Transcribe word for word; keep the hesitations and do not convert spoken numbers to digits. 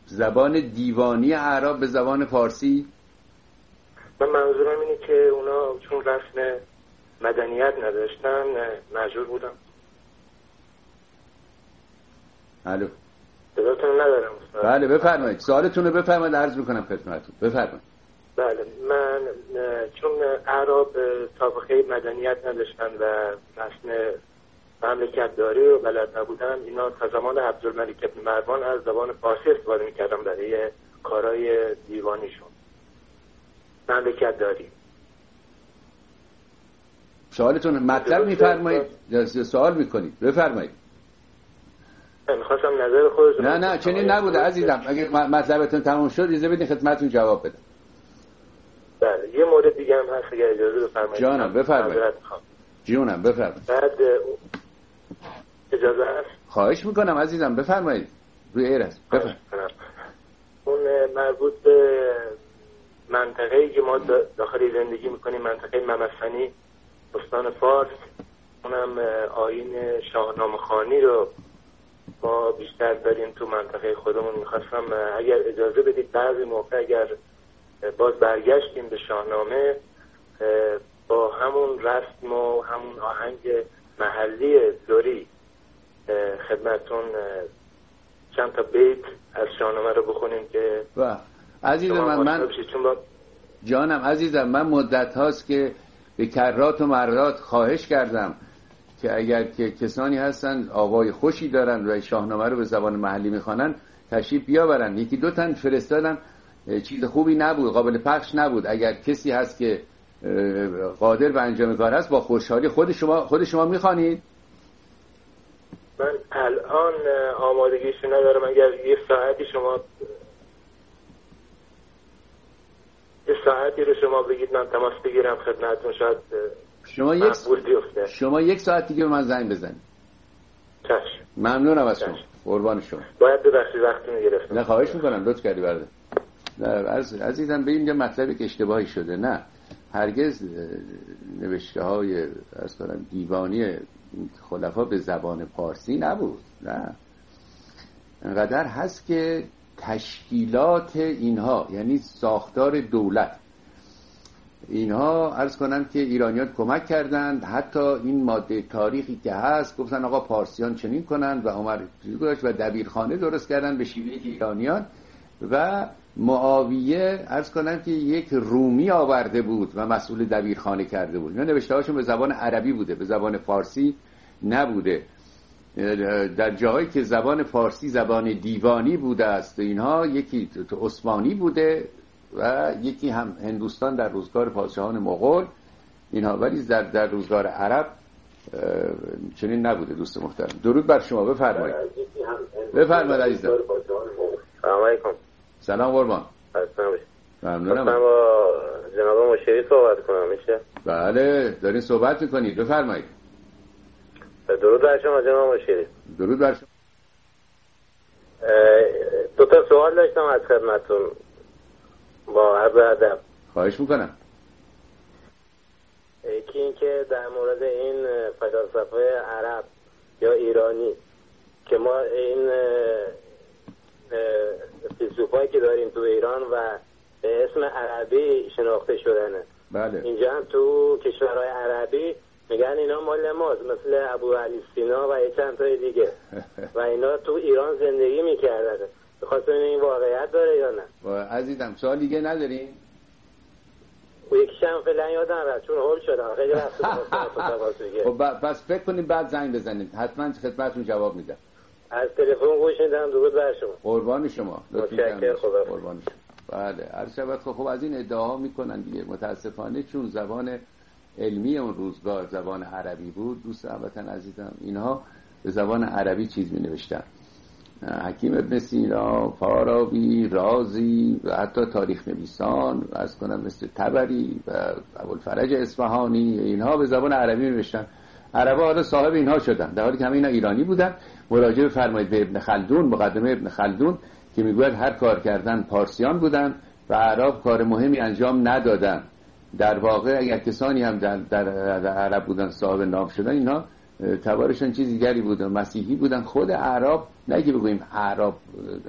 زبان دیوانی اعراب به زبان فارسی؟ من منظورم اینه که اونا چون رسم مدنیت نداشتن مجبور بودم. الو صداتون ندارم. بله بفرمایید، سوالتون رو بفرمایید، عرض میکنم خدمتتون. بفرمایید. بله، من چون اعراب سابقه مدنیت نداشتن و رسم مملکت داری و بلد نبودن، اینا تا زمان عبدالملک ابن مروان از زبان فارسی استفاده میکردن برای کارهای دیوانیشون، مملکت داری. سوالتون مطلب میفرمایید یا سوال میکنید؟ بفرمایید. میخواستم نظر خودتون. نه نه چنین نبوده عزیزم، اگه مطلبتون تموم شد اجازه بدین خدمتتون جواب بدم. بله، یه مورد دیگه هم هست اگه اجازه بفرمایید. جانم بفرمایید. جونم بفرمایید. بعد اجازه هست؟ خواهش میکنم عزیزم بفرمایید. روی ایر است. بفرمایید. اون مربوط به منطقه‌ای که ما داخلی زندگی میکنیم، منطقه ممسنی استان فارس، اونم آیین شاهنامه خوانی رو ما بیشتر داریم تو منطقه خودمون. میخواستم اگر اجازه بدید بعضی موقع اگر باز برگشتیم به شاهنامه با همون رسم و همون آهنگ محلی دوری خدمتون چند تا بیت از شاهنامه رو بخونیم که و عزیزم من, من با... جانم عزیزم من مدت هاست که به کرات و مرات خواهش کردم که اگر که کسانی هستن آوای خوشی دارن و شاهنامه رو به زبان محلی میخوانن تشریف بیاورن. یکی دو تن فرستادم، چیز خوبی نبود، قابل پخش نبود. اگر کسی هست که قادر به انجام کار هست با خوشحالی. خود شما خود شما میخوانید؟ من الان آمادگیشو ندارم. اگر یه ساعتی شما یه ساعتی رو شما بگید من تماس بگیرم خدمتتون، شاید شما یک شما یک ساعت دیگه به من زنگ بزنید. چشم. ممنونم از شما. قربان شما. باید ببخشید وقتی میگرفتم. نه خواهش میکنم، لطف کردی برده. نه عزیزم به اینجا مطلبی که اشتباهی شده. نه هرگز نوشته های اصلا دیوانی خلفا به زبان فارسی نبود. نه انقدر هست که تشکیلات اینها، یعنی ساختار دولت اینها، عرض کنم که ایرانیان کمک کردند. حتی این ماده تاریخی که هست گفتن آقا پارسیان چنین کنند و عمر و دبیرخانه درست کردن به شیوه ایرانیان. و معاویه عرض کنم که یک رومی آورده بود و مسئول دبیرخانه کرده بود. اینا نوشته هاشون به زبان عربی بوده، به زبان فارسی نبوده. در جاهایی که زبان فارسی زبان دیوانی بوده است اینها، یکی تو عثمانی بوده و یکی هم هندوستان در روزگار پادشاهان مغول اینها، ولی در در روزگار عرب چنین نبوده. دوست محترم درود بر شما، بفرمایید. بفرمایید عزیزم. سلام علیکم. سلام قربان. ممنونم. من با جناب مشیری صحبت کنم میشه؟ بله دارین صحبت میکنید، بفرمایید. درود بر شما جناب مشیری. درود بر شما. دو تا سوال داشتم از خدمتتون با عرض ادب. خواهش میکنم. یکی این که در مورد این فلاسفه عرب یا ایرانی که ما این فیلسوفایی که داریم تو ایران و به اسم عربی شناخته شدنه. بله. اینجا هم تو کشورهای عربی میگن اینا مال ماست، مثل ابو علی سینا و یه چند تای دیگه و اینا تو ایران زندگی میکردن. بخاطر این واقعیت داره یا نه؟ عزیزم سوال دیگه ندارین؟ و یکیش هم فعلا یادم رفت چون هول شدم خیلی رفت. خب بس فکر کنیم بعد زنگ بزنید، حتما خدمتتون جواب میدم. از تلفن گوش میدم. درود بر شما. قربان شما. متشکرم. خدا قربان شما. بله عرض شود خب از این ادعاها میکنن دیگه. متاسفانه چون زبان علمی اون روزگار زبان عربی بود، دوست هموطن عزیزم اینها به زبان عربی چیز می نوشتن. حکیم ابن سینا، فارابی، رازی و حتی تاریخ نویسان از کنم مثل طبری و ابوالفرج اصفهانی، اینها به زبان عربی می نوشتن. عربا حالا صاحب اینها شدن، در حالی که همه اینا ایرانی بودن. مراجعه فرمایید به ابن خلدون، مقدمه ابن خلدون که میگوید هر کار کردن پارسیان بودن و عرب کار مهمی انجام ندادن. در واقع اگر کسانی هم در, در, در عرب بودن صاحب نام شدن، اینا تبارشون چیز دیگری بودن، مسیحی بودن. خود عرب نه که بگوییم عرب